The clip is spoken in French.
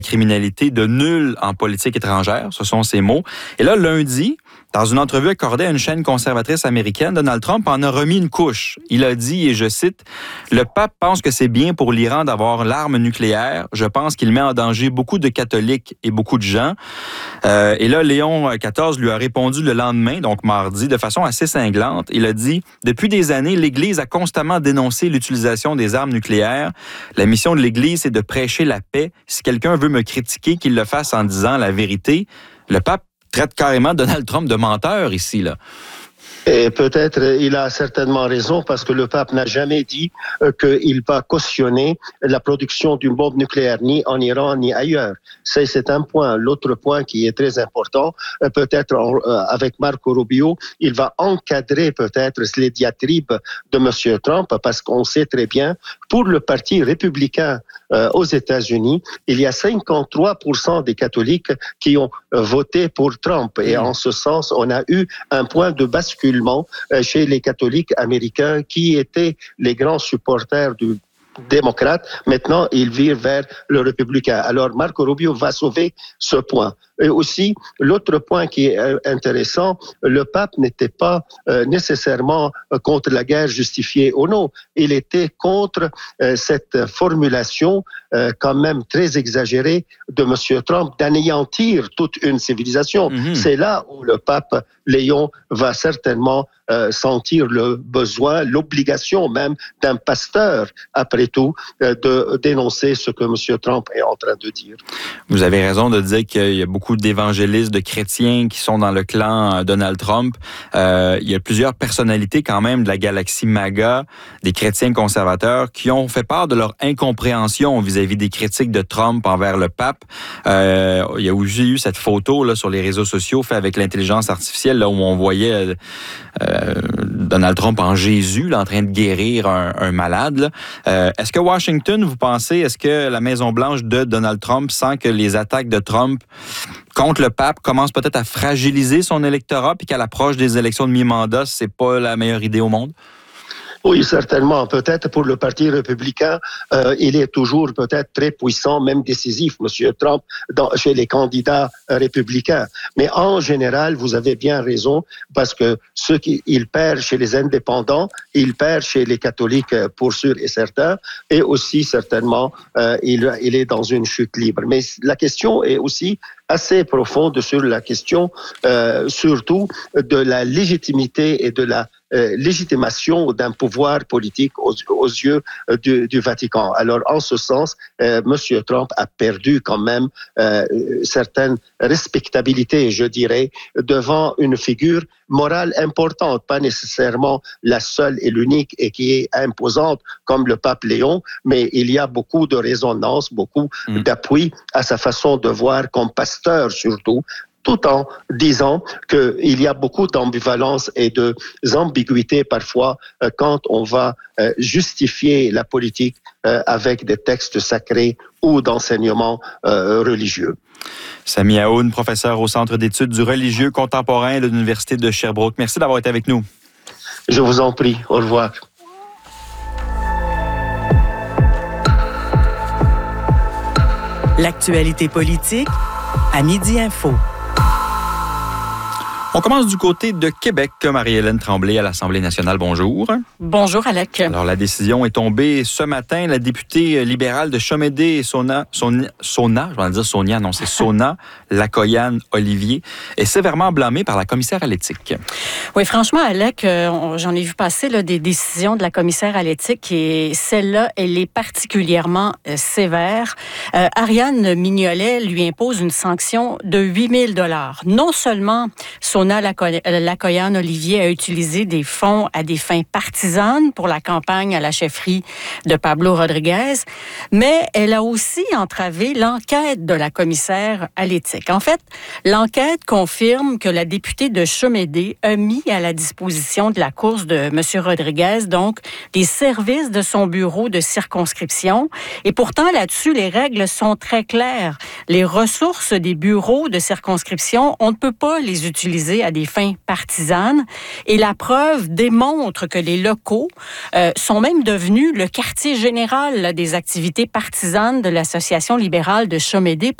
criminalité de nul en politique étrangère, ce sont ses mots. Et là, lundi, dans une entrevue accordée à une chaîne conservatrice américaine, Donald Trump en a remis une couche. Il a dit, et je cite, « Le pape pense que c'est bien pour l'Iran d'avoir l'arme nucléaire. Je pense qu'il met en danger beaucoup de catholiques et beaucoup de gens. » Et là, Léon XIV lui a répondu le lendemain, donc mardi, de façon assez cinglante. Il a dit, « Depuis des années, l'Église a constamment dénoncé l'utilisation des armes nucléaires. La mission de l'Église, c'est de prêcher la paix. Si quelqu'un veut me critiquer, qu'il le fasse en disant la vérité. » Le pape traite carrément Donald Trump de menteur ici, là. Et peut-être il a certainement raison parce que le pape n'a jamais dit qu'il va cautionner la production d'une bombe nucléaire ni en Iran ni ailleurs. C'est un point. L'autre point qui est très important, peut-être avec Marco Rubio, il va encadrer peut-être les diatribes de M. Trump parce qu'on sait très bien, pour le Parti républicain aux États-Unis, il y a 53% des catholiques qui ont voté pour Trump. Et en ce sens, on a eu un point de bascule chez les catholiques américains qui étaient les grands supporters du démocrate. Maintenant, ils virent vers le républicain. Alors, Marco Rubio va sauver ce point. Et aussi, l'autre point qui est intéressant, le pape n'était pas nécessairement contre la guerre justifiée ou non. Il était contre cette formulation quand même très exagérée de M. Trump d'anéantir toute une civilisation. C'est là où le pape Léon va certainement sentir le besoin, l'obligation même d'un pasteur, après tout, de dénoncer ce que M. Trump est en train de dire. Vous avez raison de dire qu'il y a beaucoup d'évangélistes, de chrétiens qui sont dans le clan Donald Trump. Il y a plusieurs personnalités quand même de la galaxie MAGA, des chrétiens conservateurs, qui ont fait part de leur incompréhension vis-à-vis des critiques de Trump envers le pape. Il y a aussi eu cette photo là, sur les réseaux sociaux faite avec l'intelligence artificielle là, où on voyait Donald Trump en Jésus là, en train de guérir un malade. Est-ce que Washington, vous pensez, est-ce que la Maison-Blanche de Donald Trump sent que les attaques de Trump contre le pape commencent peut-être à fragiliser son électorat puis qu'à l'approche des élections de mi-mandat, c'est pas la meilleure idée au monde? Oui, certainement. Peut-être pour le Parti républicain, il est toujours peut-être très puissant, même décisif, M. Trump, chez les candidats républicains. Mais en général, vous avez bien raison, parce que il perd chez les indépendants, il perd chez les catholiques pour sûr et certain, et aussi certainement, il est dans une chute libre. Mais la question est aussi assez profonde sur la question, surtout de la légitimité et de la légitimation d'un pouvoir politique aux yeux du Vatican. Alors, en ce sens, M. Trump a perdu quand même certaine respectabilité, je dirais, devant une figure morale importante, pas nécessairement la seule et l'unique et qui est imposante comme le pape Léon, mais il y a beaucoup de résonance, beaucoup d'appui à sa façon de voir comme pasteur surtout, tout en disant qu'il y a beaucoup d'ambivalence et d'ambiguïté parfois quand on va justifier la politique avec des textes sacrés ou d'enseignements religieux. Sami Aoun, professeur au Centre d'études du religieux contemporain de l'Université de Sherbrooke. Merci d'avoir été avec nous. Je vous en prie. Au revoir. L'actualité politique à Midi Info. On commence du côté de Québec. Marie-Hélène Tremblay à l'Assemblée nationale. Bonjour. Bonjour, Alec. Alors, la décision est tombée ce matin. La députée libérale de Chomédé et Sona, je vais dire Sonia, non, c'est Sona Lacoyan-Olivier, est sévèrement blâmée par la commissaire à l'éthique. Oui, franchement, Alec, j'en ai vu passer là, des décisions de la commissaire à l'éthique et celle-là, elle est particulièrement sévère. Ariane Mignolet lui impose une sanction de 8 000 $. Non seulement Sona Lacoyan-Olivier a utilisé des fonds à des fins partisanes pour la campagne à la chefferie de Pablo Rodriguez, mais elle a aussi entravé l'enquête de la commissaire à l'éthique. En fait, l'enquête confirme que la députée de Chomédé a mis à la disposition de la course de M. Rodriguez, donc, les services de son bureau de circonscription. Et pourtant, là-dessus, les règles sont très claires. Les ressources des bureaux de circonscription, on ne peut pas les utiliser utilisés à des fins partisanes. Et la preuve démontre que les locaux sont même devenus le quartier général là, des activités partisanes de l'Association libérale de Chomédé